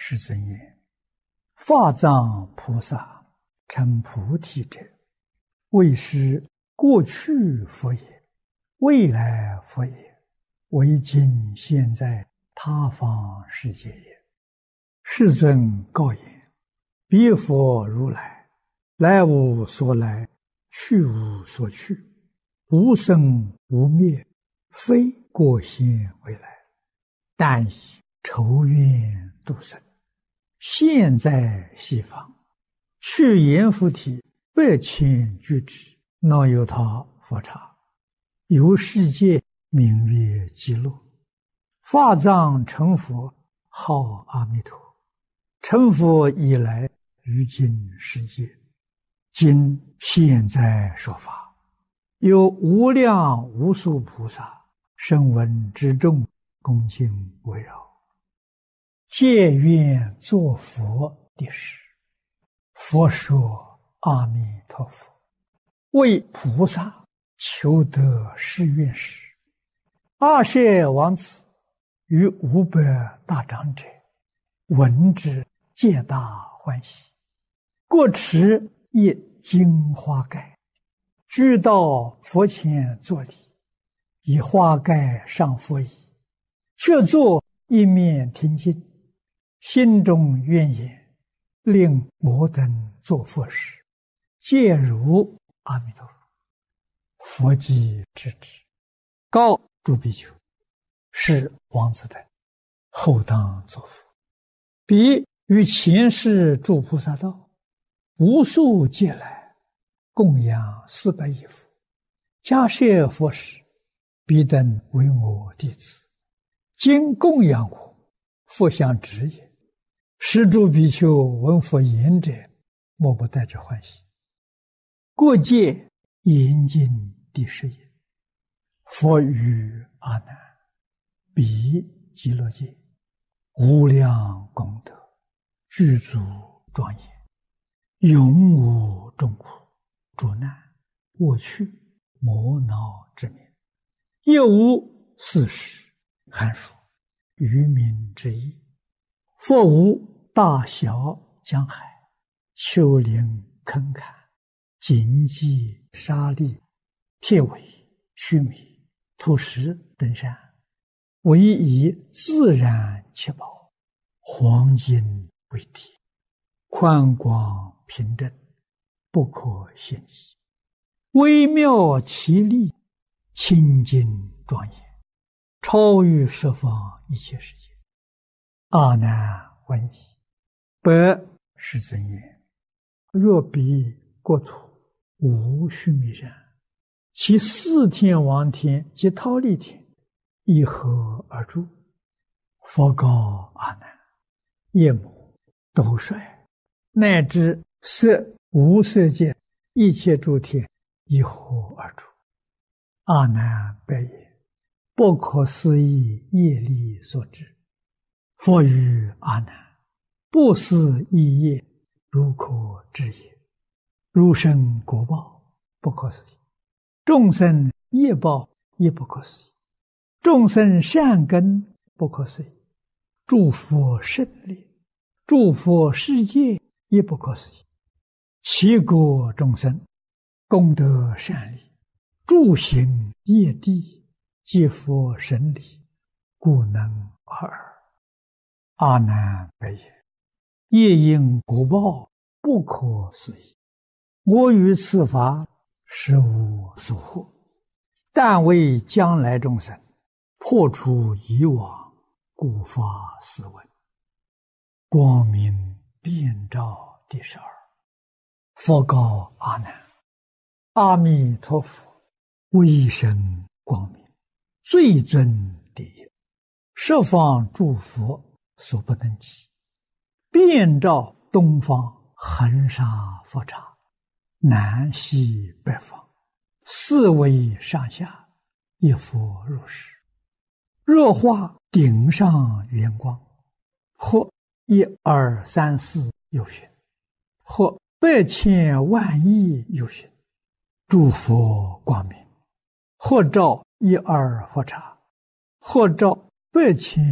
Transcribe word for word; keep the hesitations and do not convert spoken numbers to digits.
世尊言：法藏菩萨成菩提者，为是过去佛也，未来佛也，为今现在他方世界也。世尊告言：彼佛如来，来无所来，去无所去，无生无灭，非过现未来，但以筹愿度生。现在西方，去阎浮提百千俱胝，那由他佛刹，由世界名曰极乐。法藏成佛，号阿弥陀。成佛以来，于今世界，今现在说法，有无量无数菩萨声闻之众，恭敬围绕，皆愿作佛的事。佛说：阿弥陀佛，为菩萨求得誓愿时，阿舍王子与五百大长者闻之，皆大欢喜，各持一金花盖，俱到佛前作礼，以花盖上佛椅，却坐一面听经，心中愿言：令我等作佛时，皆如阿弥陀佛。佛即知之，告诸比丘：是王子等后当作佛。彼于前世诸菩萨道，无数劫来，供养四百亿佛。迦叶佛时，彼等为我弟子，今供养我，佛相知也。是诸比丘闻佛言者，莫不带着欢喜。过界严禁第十也。佛语阿难：彼极乐界无量功德，具足庄严，永无众苦、诸难、恶趣、魔恼之名，亦无四时、寒暑、愚民之意。佛无大小江海、丘陵坑坎、荆棘沙砾、铁苇须弥、土石等山，唯以自然七宝、黄金为体，宽广平正，不可限计，微妙奇丽，清净庄严，超于十方一切世界。阿难闻已，白世尊言：若彼国土无须弥山，其四天王天及忉利天以何而住？佛告阿难：夜幕、斗率，乃至色无色界一切诸天以何而住？阿难白言：不可思议业力所致。佛语阿难：不思议业，如可知也。如生果报，不可思议；众生业报，亦不可思议；众生善根，不可思议；诸佛胜利，诸佛世界，亦不可思议。其国众生功德善利，诸行业地，皆佛神力，故能而尔。阿难白言：业因果报，不可思议。我于此法实无所获，但为将来众生破除以往，故发斯文。光明遍照第十二。佛告阿难：阿弥陀佛威神光明，最尊第一，十方诸佛所不能及，遍照东方恒沙佛刹，南西北方，四维上下，一佛如是。若化顶上圆光，或一二三四有寻，或百千万亿有寻，诸佛光明，或照一二佛刹，或照百千